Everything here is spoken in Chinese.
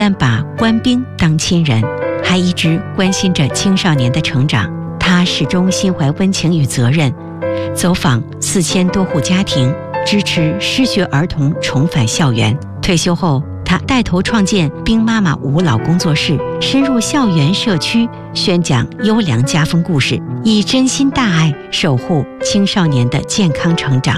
但把官兵当亲人，还一直关心着青少年的成长。他始终心怀温情与责任，走访4000多户家庭，支持失学儿童重返校园。退休后，他带头创建兵妈妈无老工作室，深入校园社区，宣讲优良家风故事，以真心大爱守护青少年的健康成长。